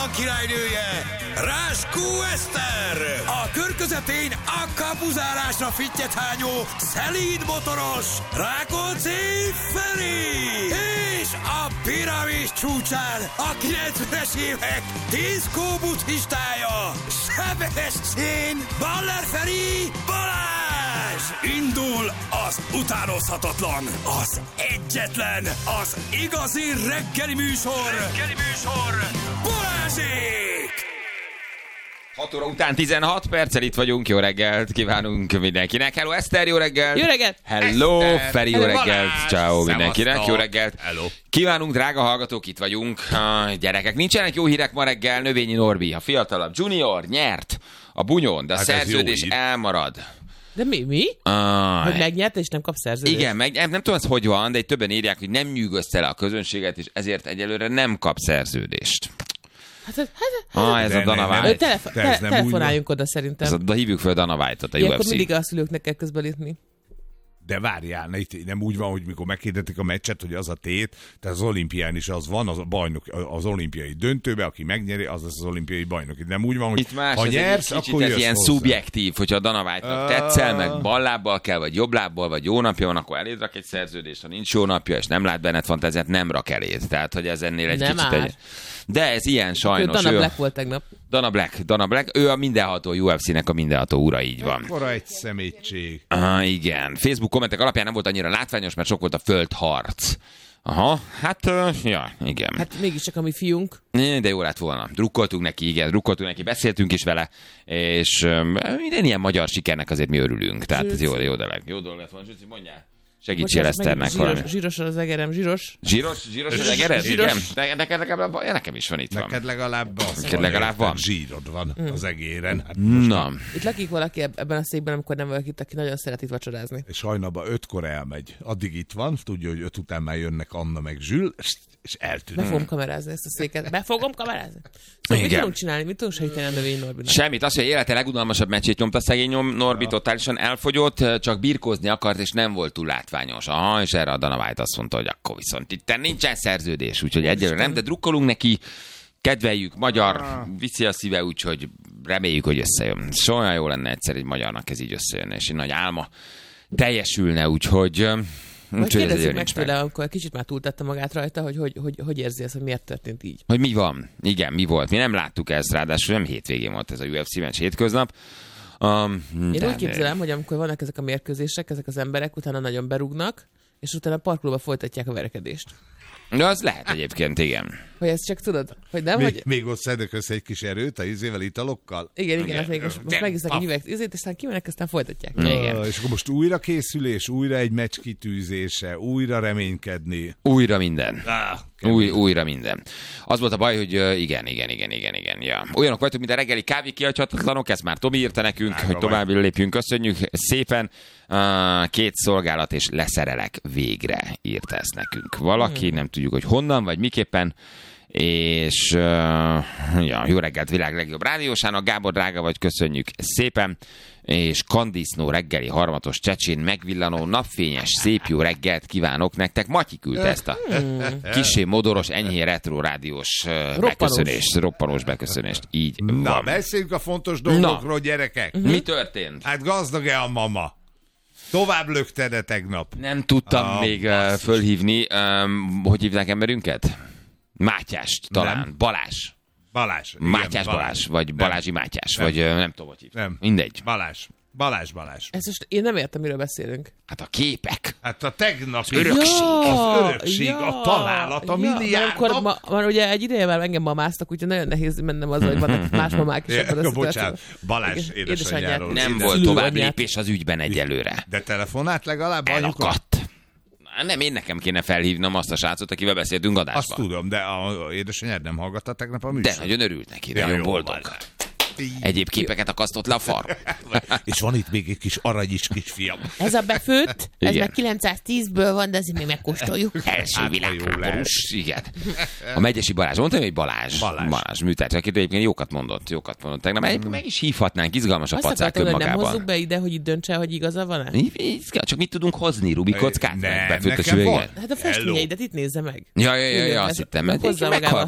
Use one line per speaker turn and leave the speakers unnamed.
Hallatlan királynője, Ráskó Eszter. A kör közepén a kapuzárásra fittyethányó, szelíd motoros Rákóczi Feri. És a piramis csúcsán a 90-es évek diszkó buddhistája, Sebestyén Baller Feri Balázs. Indul az utánozhatatlan, az egyetlen, az igazi reggeli műsor, Balázsék!
6 óra után 16 perccel itt vagyunk, jó reggelt kívánunk mindenkinek. Hello Eszter, jó reggelt!
Jó reggelt!
Hello Feri, jó reggelt!
Balázs!
Ciao mindenkinek, jó reggelt!
Hello!
Kívánunk, drága hallgatók, itt vagyunk. Gyerekek, nincsenek jó hírek ma reggel. Növényi Norbi, a fiatalabb junior nyert a bunyon, de a szerződés elmarad.
De mi? Hogy megnyert, és nem kap szerződést?
Igen, nem tudom, ez hogy van, de itt többen írják, hogy nem nyűgözte le a közönséget, és ezért egyelőre nem kap szerződést. Ez a Dana White.
Telefonáljunk oda szerintem.
Hívjuk fel Dana White-ot, a
Ilyenkor
UFC.
mindig a szülőknek kell közbelépni.
De várjál, nem úgy van, hogy mikor megkérdetik a meccset, hogy az a tét, tehát az olimpián is az van, az a bajnok, az olimpiai döntőbe, aki megnyeri, az lesz az olimpiai bajnok. Nem úgy van, hogy
itt más,
ha nyersz, akkor jössz
ilyen
hozzá.
szubjektív, hogyha a Dana White-nak tetszel, meg ballábbal kell, vagy jobb lábbal, vagy jó napja van, akkor eléd rak egy szerződést, ha nincs jó napja, és nem lát benned fantáziát, nem rak eléd. Tehát, hogy ez ennél egy
nem
kicsit
áll.
egy... De ez ilyen sajnos.
Dana Black volt tegnap.
Dana Black, ő a mindenható UFC-nek a mindenható ura, így van.
Akkora egy szemétség.
Igen. Facebook kommentek alapján nem volt annyira látványos, mert sok volt a földharc. Aha, hát, igen.
Hát mégiscsak a mi fiunk.
De jó lett volna. Drukkoltunk neki, beszéltünk is vele, és minden ilyen magyar sikernek azért mi örülünk. Tehát ez jó dolog lett volna. Zsüci, mondjál. Segítsél Eszternek valami.
Zsíros az egerem, zsíros.
Zsíros az egered?
Zsíros.
Igen. Neked legalább, nekem is van itt van.
Neked legalább
van.
Zsírod van az egéren. Hát
Na.
Itt lakik valaki ebben a székben, amikor nem valaki, aki nagyon szeret itt vacsorázni.
és hajnalban 5-kor elmegy. Addig itt van, tudja, hogy 5 után már jönnek Anna meg Zsül, és eltűnik.
Be fogom kamerázni ezt a széket. Szóval mit tudunk csinálni? Mit tudunk segíteni a Növényi Norbinak?
Semmit, azt, hogy élete legunalmasabb meccsét nyomta szegény Norbi, totálisan elfogyott, csak birkózni akart, és nem volt túl látványos. Aha, és erre a Dana White azt mondta, hogy akkor viszont itt nincsen szerződés, úgyhogy egyelőre nem, de drukkolunk neki, kedveljük, magyar, viszi a szíve, úgyhogy reméljük, hogy összejön. Olyan jó lenne egyszer egy magyarnak ez így összejönne, és egy nagy álma teljesülne, úgyhogy...
Majd kérdezzük meg tőle, amikor kicsit már túltette magát rajta, hogy érzi ezt, hogy miért történt így.
Hogy mi van? Igen, mi volt? Mi nem láttuk ezt, ráadásul nem hétvégén volt ez a UFC meccs, hétköznap.
Én úgy képzelem, hogy amikor vannak ezek a mérkőzések, ezek az emberek utána nagyon berúgnak, és utána a parkolóba folytatják a verekedést.
De az lehet egyébként, igen.
Hogy ezt csak tudod? Hogy nem, hogy...
Még ott szednek össze egy kis erőt a izével, italokkal?
Igen, hát még most megisznek egy üveg, és aztán kimennek, aztán folytatják.
Igen.
És akkor most újra készülés, újra egy meccs kitűzése, újra reménykedni.
Újra minden. Újra minden. Az volt a baj, hogy igen. Ja. Olyanok vagytok, mint a reggeli kávé kihagyhatatlanok, ezt már Tomi írta nekünk, hogy tovább lépjünk, köszönjük szépen. 2 szolgálat és leszerelek végre, írta ezt nekünk. Valaki, nem tudjuk, hogy honnan, vagy miképpen, és jó reggelt, világ legjobb rádiósának, Gábor, drága vagy, köszönjük szépen, és Kandisznó reggeli harmatos csecsén megvillanó napfényes szép jó reggelt kívánok nektek. Matyi küldte ezt a kissé modoros, enyhén retro rádiós beköszönést, roppanós beköszönést. Így
Na,
van.
beszéljünk a fontos dolgokról, gyerekek.
Mi történt?
Hát gazdag-e a mama? Tovább lökted tegnap?
Nem tudtam még fölhívni, hogy hívnák emberünket? Mátyást talán.
Nem.
Balázs.
Igen,
Mátyás Balázs, vagy Balázsi Mátyás, vagy nem tudom, hogy hívták.
Nem.
Mindegy.
Balázs.
Ezt most én nem értem, miről beszélünk.
Hát a képek.
Hát a tegnapi
Örökség.
Az örökség, a találat, a milliárdok.
Már ugye egy ideje már engem mamáztak, úgyhogy nagyon nehéz mennem azzal, hogy vannak más mamák is ebben a
Bocsánat, Balázs édesanyjáról.
Nem volt tovább lépés az ügyben egyelőre.
De telefonált legalább anyuka?
Elakadt. Nem, én nekem kéne felhívnom azt a srácot, akivel beszéltünk adásban.
Azt tudom, de a édesanyád nem hallgatta tegnap a műsor?
De nagyon örült neki, nagyon boldog. Egyéb képeket akasztott le a far.
És van itt még egy kis aranyis kisfiam.
Ez a befőtt, ez
Igen.
meg 910-ből van, de azért még megkóstoljuk.
Első világháborús, igen. A Megyesi Balázs, mondtam, hogy Balázs műtárgy, akit egyébként jókat mondott tegnap. Meg is hívhatnánk, izgalmas a
Azt
pacák
akartam, hogy nem
önmagában.
hozzuk be ide, hogy itt döntse, hogy igaza van-e?
Csak mit tudunk hozni, Rubik kockát?
Nem,
Befőttes
nekem van.
üveget?
Hát a festményeidet itt nézze meg.
Ja, azt hittem, mert
hozzá magával.